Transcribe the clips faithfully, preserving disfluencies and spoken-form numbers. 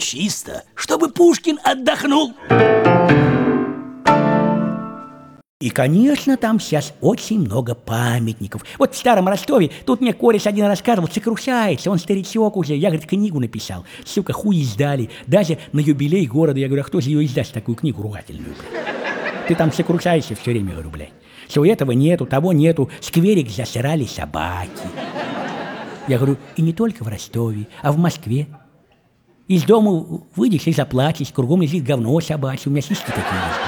чисто, чтобы Пушкин отдохнул. И, конечно, там сейчас очень много памятников. Вот в Старом Ростове, тут мне кореш один рассказывал, сокрушается, он старичок уже, я, говорит, книгу написал. Сука, хуй издали, даже на юбилей города. Я говорю, а кто же ее издаст, такую книгу ругательную? Ты там сокрушаешься все время, говорю, блядь. Все этого нету, того нету, скверик засрали собаки. Я говорю, и не только в Ростове, а в Москве. Из дома выйдешь и заплачешь, кругом лежит говно собачье, у меня сиськи такие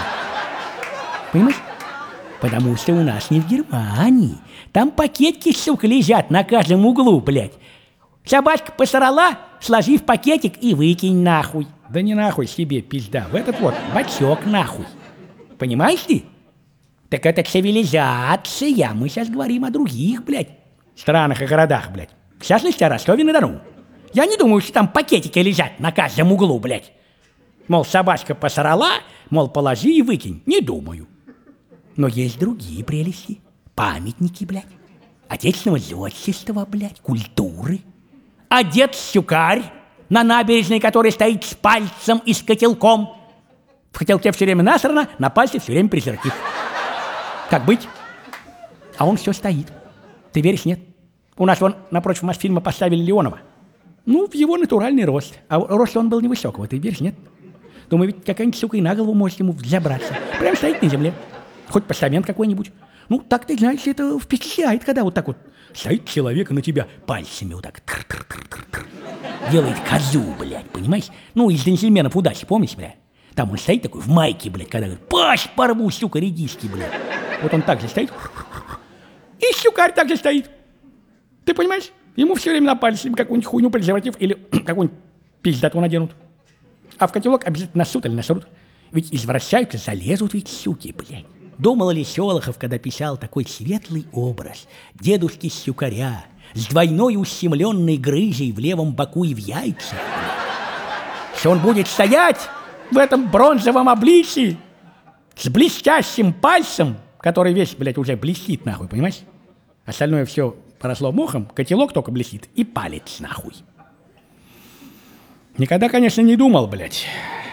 есть. Понимаешь? Потому что у нас не в Германии. Там пакетики, сука, лежат на каждом углу, блядь. Собачка посрала, сложи в пакетик и выкинь нахуй. Да не нахуй себе, пизда, в этот вот бачок нахуй. Понимаешь ты? Так это цивилизация, мы сейчас говорим о других, блядь, странах и городах, блядь. В частности, о Ростове-на-Дону. Я не думаю, что там пакетики лежат на каждом углу, блядь. Мол, собачка посрала, мол, положи и выкинь. Не думаю. Но есть другие прелести. Памятники, блядь. Отечественного зодчества, блядь, культуры. А дед-сюкарь на набережной, который стоит с пальцем и с котелком. В котелке все время насрано, на пальце все время презерватив. Как быть? А он все стоит. Ты веришь, нет? У нас вон напротив Мосфильма поставили Леонова. Ну, в его натуральный рост. А рост он был невысокого, ты веришь, нет? Думаю, ведь какая-нибудь сука и на голову может ему взобраться. Прям стоит на земле. Хоть постамент какой-нибудь. Ну, так ты знаешь, это впечатляет, когда вот так вот стоит человек и на тебя пальцами вот так тр-тр-тр-тр-тр. Делает козу, блядь, понимаешь? Ну, из джентльменов удачи, помнишь, блядь? Там он стоит такой в майке, блядь, когда говорит, пасть порву, сука, редиски, блядь. Вот он так же стоит. И щукарь так же стоит. Ты понимаешь? Ему все время на пальце какую-нибудь хуйню презерватив или какую-нибудь пиздату наденут. А в котелок обязательно насут или насрут. Ведь извращаются, залезут ведь суки, блядь. Думал ли Селохов, когда писал такой светлый образ дедушки-сюкаря с двойной ущемленной грыжей в левом боку и в яйцах, что он будет стоять в этом бронзовом обличии с блестящим пальцем, который весь, блядь, уже блестит, нахуй, понимаешь? Остальное все поросло мохом, котелок только блестит и палец, нахуй. Никогда, конечно, не думал, блядь.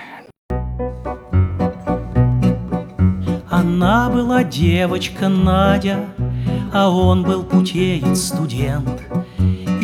Она была девочка Надя, а он был путеец студент.